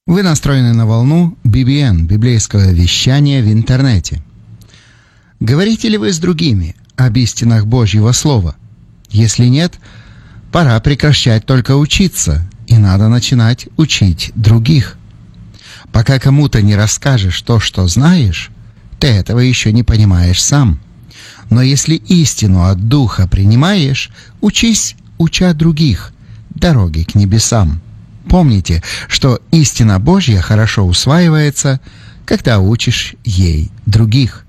Вы настроены на волну BBN, библейского вещания в интернете. Говорите ли вы с другими об истинах Божьего Слова? Если нет, пора прекращать только учиться, и надо начинать учить других. Пока кому-то не расскажешь то, что знаешь, ты этого еще не понимаешь сам. Но если истину от Духа принимаешь, учись, уча других, дороги к небесам. Помните, что истина Божья хорошо усваивается, когда учишь ей других.